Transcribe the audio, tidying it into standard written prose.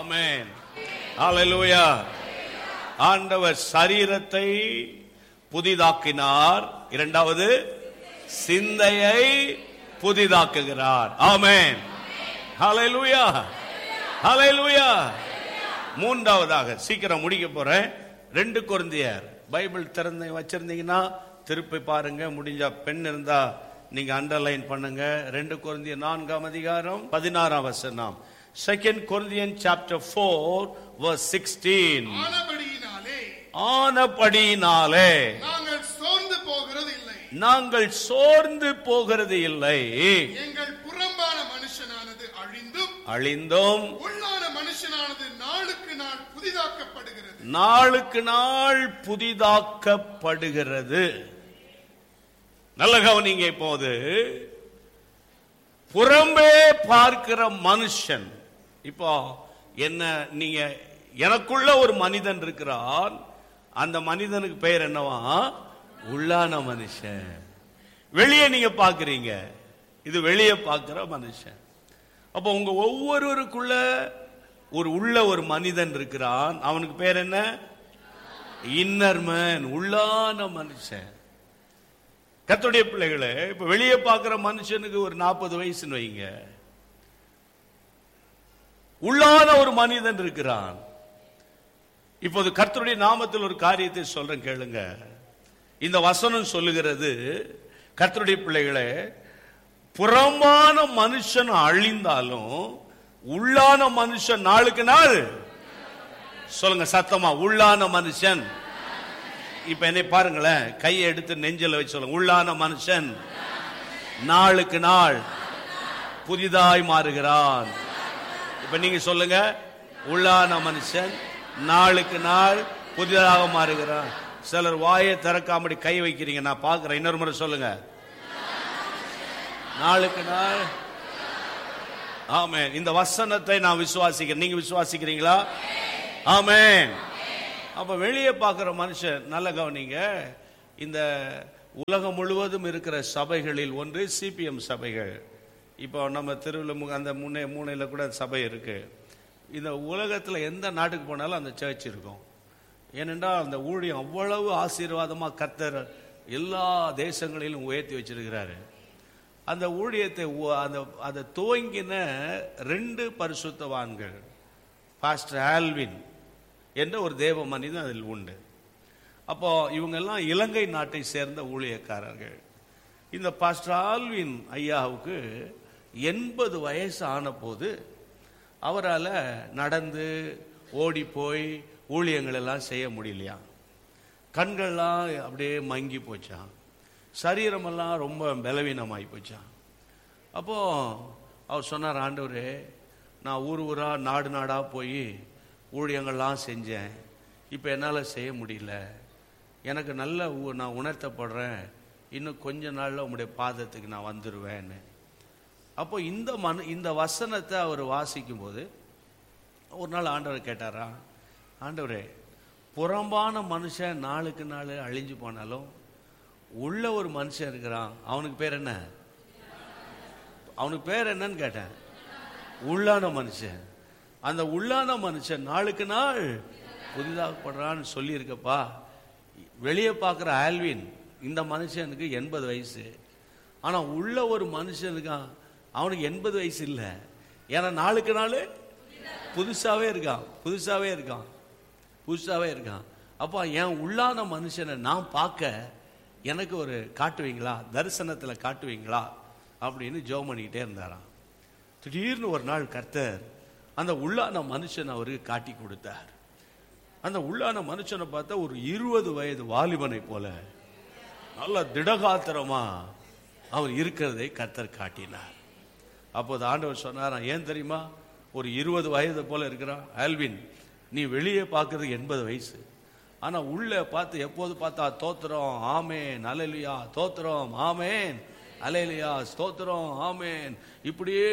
ஆமென். ஹல்லேலூயா. ஆண்டவர் சரீரத்தை புதிதாக்கினார், இரண்டாவது சிந்தையை புதிதாக்குகிறார். ஆமென். ஹல்லேலூயா, ஹல்லேலூயா. மூன்றாவதாக, சீக்கிரம் முடிக்க போறேன், 2 கொரிந்தியர். பைபிள் திறந்து வச்சிருந்தீங்கன்னா திருப்பி பாருங்க, முடிஞ்சா பெண் இருந்தா நீங்க அண்டர்லைன் பண்ணுங்க. 2 கொரிந்தியர் 4ஆம் அதிகாரம் 16ஆம் வசனம். 2 Corinthians chapter 4 verse 16. ஆனபடியினாலே நாங்கள் சோர்ந்து போகிறது இல்லை. எங்கள் புறம்பான மனுஷனானது அழிந்தும் உள்ளான மனுஷனானது நாளுக்கு நாள் புதிதாக்கப்படுகிறது. நாளுக்கு நாள் புதிதாக்கப்படுகிறது. நல்ல கவனிங்க. இப்போது புறம்பே பார்க்கிற மனுஷன், இப்போ என்ன, நீங்க எனக்குள்ள ஒரு மனிதன் இருக்கிறான், அந்த மனிதனுக்கு பெயர் என்னவா? உள்ளான மனுஷன். வெளியே நீங்க பாக்குறீங்க, இது வெளியே பார்க்கிற மனுஷன். அப்போ உங்க ஒவ்வொருவருக்குள்ள உள்ள ஒரு மனிதன் இருக்கிறான், அவனுக்கு பேர் என்ன? இன்னர் மேன், உள்ளான மனுஷன். கர்த்தருடைய பிள்ளைகளே, இப்ப வெளியே பார்க்கிற மனுஷனுக்கு ஒரு 40 வயசுன்னு வைங்க, உள்ளான ஒரு மனிதன் இருக்கிறான். இப்போது கர்த்தருடைய நாமத்தில் ஒரு காரியத்தை சொல்றேன், கேளுங்க. இந்த வசனம் சொல்லுகிறது, கர்த்தருடைய பிள்ளைகளே, புறம்பான மனுஷன் அழிந்தாலும் உள்ளான மனுஷன் நாளுக்கு நாள், சொல்லுங்க சத்தமா, உள்ளான மனுஷன். இப்ப என்னை பாருங்களேன், கையை எடுத்து நெஞ்சில வச்சு சொல்லுங்க, உள்ளான மனுஷன் நாளுக்கு நாள் புதிதாய் மாறுகிறான். இப்ப நீங்க சொல்லுங்க, உள்ளான மனுஷன் நாளுக்கு நாள் புதிதாக மாறுகிறான். சிலர் வாயை திறக்காமடி கை வைக்கிறீங்க, நான் பார்க்கிறேன். இன்னொரு முறை சொல்லுங்க, நாளுக்கு நாள். ஆமென். இந்த வசனத்தை நான் விசுவாசிக்கிறேன், நீங்க விசுவாசிக்கிறீங்களா? ஆமென். அப்ப வெளியே பார்க்கிற மனுஷன், நல்ல கவனிங்க, இந்த உலகம் முழுவதும் இருக்கிற சபைகளில் ஒன்று சிபிஎம் சபைகள். இப்போ நம்ம திருவிழா அந்த மூணையில் கூட சபை இருக்கு. இந்த உலகத்தில் எந்த நாட்டுக்கு போனாலும் அந்த சர்ச் இருக்கும். ஏனென்றால் அந்த ஊழியம் அவ்வளவு ஆசீர்வாதமாக கர்த்தர் எல்லா தேசங்களிலும் உயர்த்தி வச்சிருக்கிறாரு. அந்த ஊழியத்தை அதை துவங்கின 2 பரிசுத்தவான்கள், பாஸ்டர் ஆல்வின் என்ற ஒரு தேவ மனிதன் அதில் உண்டு. அப்போ இவங்கெல்லாம் இலங்கை நாட்டை சேர்ந்த ஊழியக்காரர்கள். இந்த பாஸ்டர் ஆல்வின் ஐயாவுக்கு 80 வயசு ஆன போது அவரால் நடந்து ஓடி போய் ஊழியங்கள் எல்லாம் செய்ய முடியலையா. கண்கள்லாம் அப்படியே மங்கி போச்சான், சரீரமெல்லாம் ரொம்ப பலவீனமாகி போச்சான். அப்போ அவர் சொன்னார், ஆண்டவரே, நான் ஊர் ஊரா நாடு நாடா போய் ஊழியங்கள்லாம் செஞ்சேன், இப்போ என்னால் செய்ய முடியல, எனக்கு நல்ல நான் உணர்த்தப்படுறேன், இன்னும் கொஞ்ச நாளில் உங்களுடைய பாதத்துக்கு நான் வந்துடுவேன்னு. அப்போ இந்த வசனத்தை அவர் வாசிக்கும் போது ஒரு நாள் ஆண்டவர் கேட்டாரா, ஆண்டவரே, புறம்பான மனுஷன் நாளுக்கு நாள் அழிஞ்சு போனாலும் உள்ள ஒரு மனுஷன் இருக்கிறான், அவனுக்கு பேர் என்ன? அவனுக்கு பேர் என்னன்னு கேட்டேன். உள்ளான மனுஷன். அந்த உள்ளான மனுஷன் நாளுக்கு நாள் புதிதாகப்படுறான்னு சொல்லி இருக்கப்பா. வெளியே பார்க்குற ஆல்வின், இந்த மனுஷனுக்கு 80 வயசு, ஆனால் உள்ள ஒரு மனுஷனுக்கு அவனுக்கு 80 வயசு இல்லை. ஏன்னா நாளுக்கு நாள் புதுசாகவே இருக்கான். அப்போ என் உள்ளான மனுஷனை நான் பார்க்க எனக்கு ஒரு காட்டுவீங்களா, தரிசனத்தில் காட்டுவீங்களா அப்படின்னு ஜெபம் பண்ணிக்கிட்டே இருந்தாராம். திடீர்னு ஒரு நாள் கர்த்தர் அந்த உள்ளான மனுஷன் அவருக்கு காட்டி கொடுத்தார். அந்த உள்ளான மனுஷனை பார்த்தா ஒரு 20 வயது வாலிபனை போல நல்ல திடகாத்திரமா அவர் இருக்கிறதை கர்த்தர் காட்டினார். அப்போது ஆண்டவர் சொன்னார், ஏன் தெரியுமா, ஒரு 20 வயது போல இருக்கிறான் ஆல்வின், நீ வெளியே பார்க்கறது 80 வயசு, ஆனா உள்ள பார்த்து எப்போது பார்த்தா தோத்திரம் ஆமேன் அல்லேலூயா, தோத்திரம் ஆமேன் அல்லேலூயா, ஸ்தோத்திரம் ஆமேன், இப்படியே